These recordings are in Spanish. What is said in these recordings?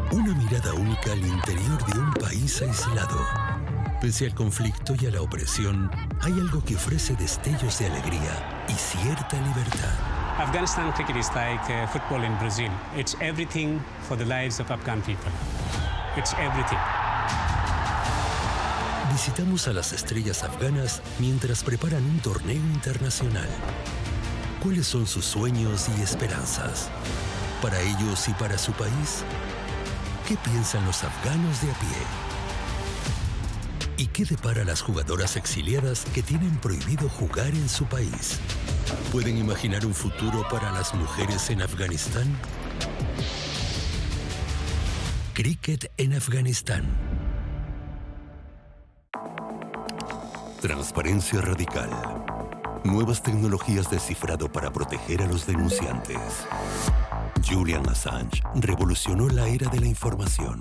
Una mirada única al interior de un país aislado. Pese al conflicto y a la opresión, hay algo que ofrece destellos de alegría y cierta libertad. Afghanistan cricket is like football in Brazil. It's everything for the lives of Afghan people. It's everything. Visitamos a las estrellas afganas mientras preparan un torneo internacional. ¿Cuáles son sus sueños y esperanzas? Para ellos y para su país, ¿qué piensan los afganos de a pie? ¿Y qué depara a las jugadoras exiliadas que tienen prohibido jugar en su país? ¿Pueden imaginar un futuro para las mujeres en Afganistán? Cricket en Afganistán. Transparencia radical. Nuevas tecnologías de cifrado para proteger a los denunciantes. Julian Assange revolucionó la era de la información.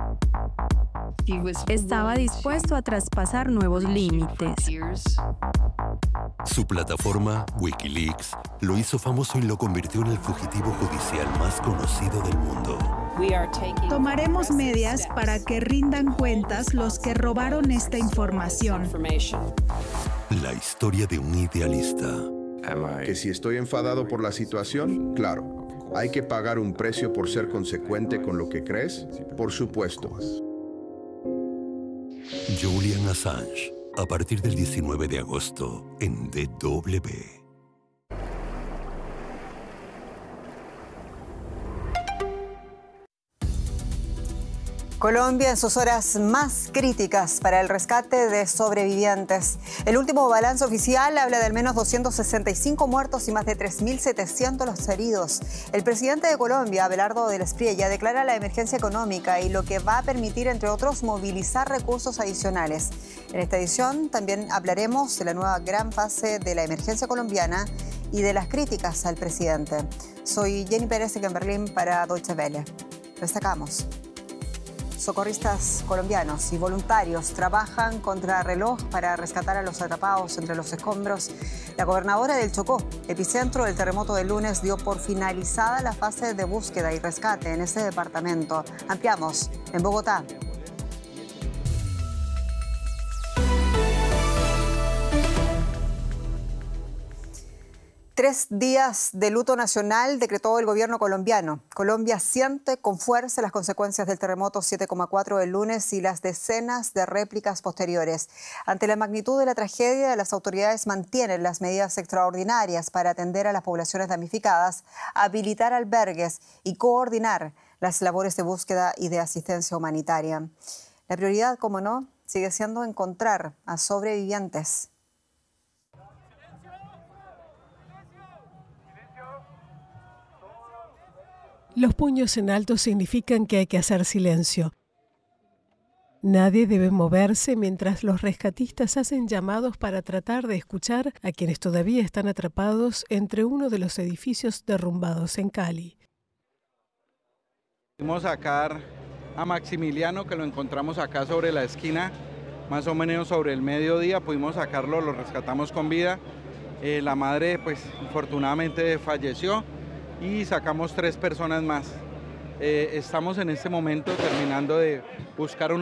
Estaba dispuesto a traspasar nuevos límites. Su plataforma, Wikileaks, lo hizo famoso y lo convirtió en el fugitivo judicial más conocido del mundo. Tomaremos medidas para que rindan cuentas los que robaron esta información. La historia de un idealista. Que si estoy enfadado por la situación, claro. ¿Hay que pagar un precio por ser consecuente con lo que crees? Por supuesto. Julian Assange, a partir del 19 de agosto en DW. Colombia en sus horas más críticas para el rescate de sobrevivientes. El último balance oficial habla de al menos 265 muertos y más de 3.700 los heridos. El presidente de Colombia, Abelardo del Espriella, declara la emergencia económica y lo que va a permitir, entre otros, movilizar recursos adicionales. En esta edición también hablaremos de la nueva gran fase de la emergencia colombiana y de las críticas al presidente. Soy Jenny Pérez en Berlín para Deutsche Welle. Destacamos. Socorristas colombianos y voluntarios trabajan contra reloj para rescatar a los atrapados entre los escombros. La gobernadora del Chocó, epicentro del terremoto del lunes, dio por finalizada la fase de búsqueda y rescate en ese departamento. Ampliamos en Bogotá. Tres días de luto nacional decretó el gobierno colombiano. Colombia siente con fuerza las consecuencias del terremoto 7,4 del lunes y las decenas de réplicas posteriores. Ante la magnitud de la tragedia, las autoridades mantienen las medidas extraordinarias para atender a las poblaciones damnificadas, habilitar albergues y coordinar las labores de búsqueda y de asistencia humanitaria. La prioridad, como no, sigue siendo encontrar a sobrevivientes. Los puños en alto significan que hay que hacer silencio. Nadie debe moverse mientras los rescatistas hacen llamados para tratar de escuchar a quienes todavía están atrapados entre uno de los edificios derrumbados en Cali. Pudimos sacar a Maximiliano, que lo encontramos acá sobre la esquina, más o menos sobre el mediodía. Pudimos sacarlo, lo rescatamos con vida. La madre, pues, afortunadamente falleció. Y sacamos 3 personas más. Estamos en este momento terminando de buscar una